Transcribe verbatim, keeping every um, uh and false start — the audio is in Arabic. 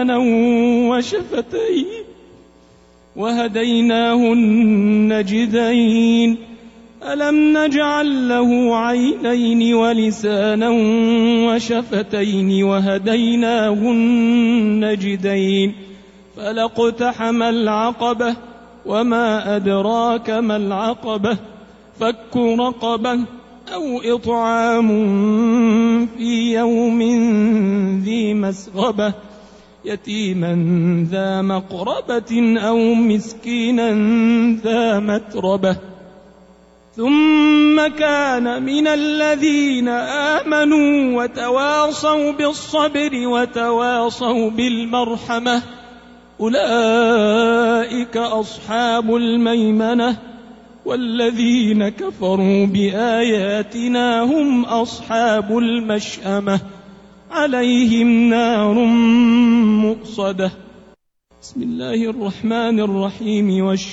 ولسانا وشفتين وهديناه النجدين ألم نجعل له عينين ولسانا وشفتين وهديناه النجدين فلاقتحم العقبة وما أدراك ما العقبة فك رقبة أو إطعام في يوم ذي مسغبة يتيما ذا مقربة أو مسكينا ذا متربة ثم كان من الذين آمنوا وتواصوا بالصبر وتواصوا بالمرحمة أولئك أصحاب الميمنة والذين كفروا بآياتنا هم أصحاب المشأمة عليهم نار مؤصدة. بسم الله الرحمن الرحيم.